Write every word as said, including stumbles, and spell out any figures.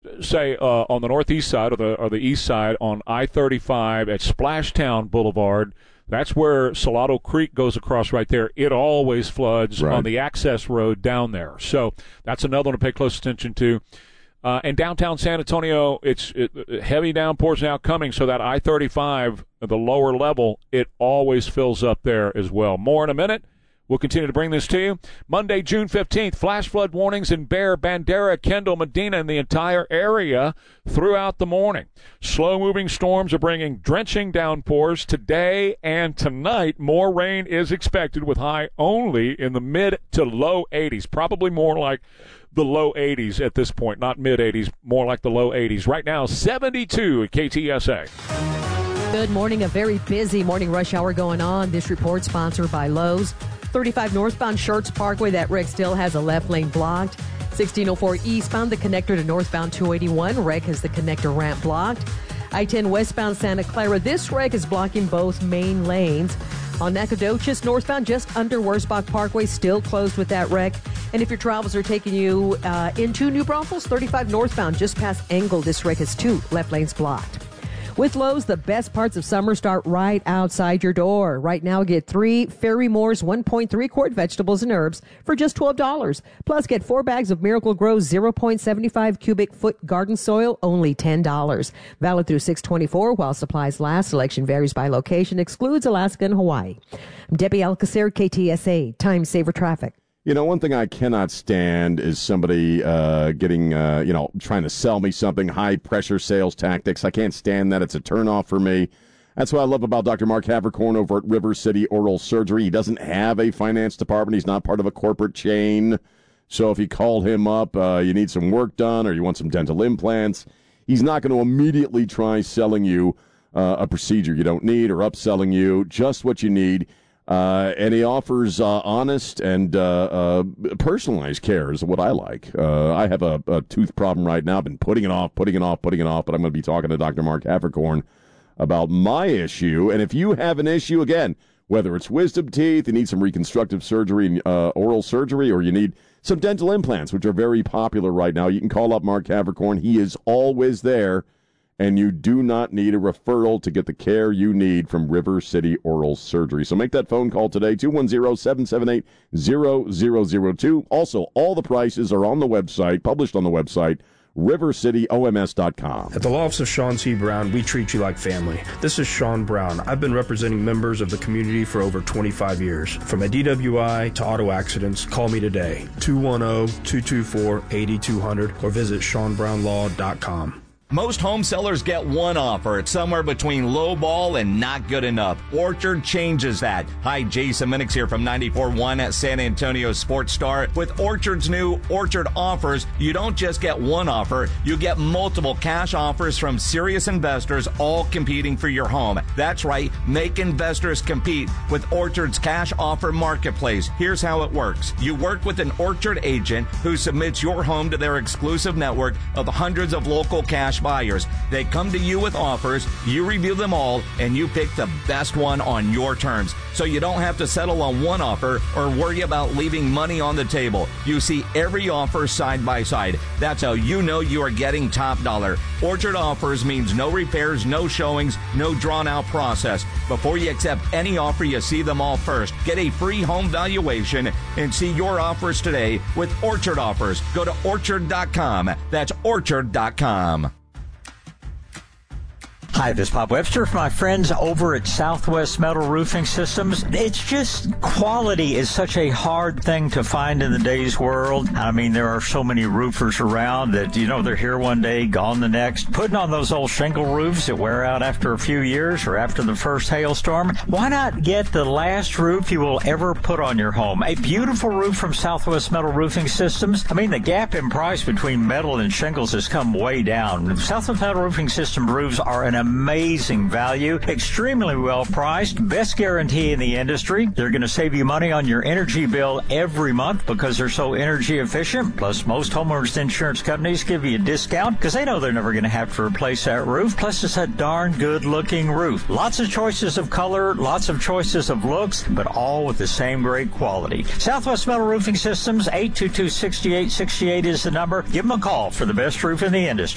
say, uh, on the northeast side or the or the east side on I thirty-five at Splashtown Boulevard. That's where Salado Creek goes across right there. It always floods right on the access road down there. So that's another one to pay close attention to. Uh, and downtown San Antonio, it's it, heavy downpours now coming, so that I thirty-five, the lower level, it always fills up there as well. More in a minute. We'll continue to bring this to you. Monday, June fifteenth, flash flood warnings in Bear, Bandera, Kendall, Medina, and the entire area throughout the morning. Slow-moving storms are bringing drenching downpours today and tonight. More rain is expected with high only in the mid to low eighties, probably more like the low eighties at this point, not mid-eighties, more like the low eighties. Right now, seventy-two at K T S A. Good morning. A very busy morning rush hour going on. This report sponsored by Lowe's. thirty-five northbound Schertz Parkway, that wreck still has a left lane blocked. sixteen oh four eastbound, the connector to northbound two eighty-one. Wreck has the connector ramp blocked. I ten westbound Santa Clara, this wreck is blocking both main lanes. On Nacogdoches northbound, just under Wurzbach Parkway, still closed with that wreck. And if your travels are taking you uh, into New Braunfels, thirty-five northbound, just past Engle, this wreck has two left lanes blocked. With Lowe's, the best parts of summer start right outside your door. Right now, get three Ferry Moore's one point three quart vegetables and herbs for just twelve dollars. Plus, get four bags of Miracle Grow zero point seven five cubic foot garden soil, only ten dollars. Valid through six twenty-four while supplies last. Selection varies by location, excludes Alaska and Hawaii. I'm Debbie Alcacer, K T S A, Time Saver Traffic. You know, one thing I cannot stand is somebody uh, getting, uh, you know, trying to sell me something, high-pressure sales tactics. I can't stand that. It's a turnoff for me. That's what I love about Doctor Mark Havercorn over at River City Oral Surgery. He doesn't have a finance department. He's not part of a corporate chain. So if you call him up, uh, you need some work done or you want some dental implants, he's not going to immediately try selling you uh, a procedure you don't need or upselling you just what you need. Uh, and he offers uh, honest and uh, uh, personalized care is what I like. Uh, I have a, a tooth problem right now. I've been putting it off, putting it off, putting it off, but I'm going to be talking to Doctor Mark Havercorn about my issue. And if you have an issue, again, whether it's wisdom teeth, you need some reconstructive surgery, uh, oral surgery, or you need some dental implants, which are very popular right now, you can call up Mark Havercorn. He is always there. And you do not need a referral to get the care you need from River City Oral Surgery. So make that phone call today, two one zero, seven seven eight, zero zero zero two. Also, all the prices are on the website, published on the website, river city O M S dot com. At the law office of Sean C. Brown, we treat you like family. This is Sean Brown. I've been representing members of the community for over twenty-five years. From a D W I to auto accidents, call me today, two one zero, two two four, eight two zero zero, or visit sean brown law dot com. Most home sellers get one offer. It's somewhere between low ball and not good enough. Orchard changes that. Hi, Jason Minix here from ninety-four point one at San Antonio Sports Star. With Orchard's new Orchard offers, you don't just get one offer, you get multiple cash offers from serious investors, all competing for your home. That's right, make investors compete with Orchard's cash offer marketplace. Here's how it works. You work with an Orchard agent who submits your home to their exclusive network of hundreds of local cash buyers. They come to you with offers, you review them all, and you pick the best one on your terms. So you don't have to settle on one offer or worry about leaving money on the table. You see every offer side by side. That's how you know you are getting top dollar. Orchard offers means no repairs, no showings, no drawn out process. Before you accept any offer, you see them all first. Get a free home valuation and see your offers today with Orchard offers. Go to orchard dot com. That's orchard dot com. Hi, this is Bob Webster for my friends over at Southwest Metal Roofing Systems. It's just quality is such a hard thing to find in the day's world. I mean, there are so many roofers around that, you know, they're here one day, gone the next. Putting on those old shingle roofs that wear out after a few years or after the first hailstorm. Why not get the last roof you will ever put on your home? A beautiful roof from Southwest Metal Roofing Systems. I mean, the gap in price between metal and shingles has come way down. Southwest Metal Roofing System roofs are an amazing value, extremely well priced, best guarantee in the industry. They're going to save you money on your energy bill every month because they're so energy efficient. Plus, most homeowners insurance companies give you a discount because they know they're never going to have to replace that roof. Plus, it's a darn good looking roof. Lots of choices of color, lots of choices of looks, but all with the same great quality. Southwest Metal Roofing Systems, eight two two, six eight six eight is the number. Give them a call for the best roof in the industry.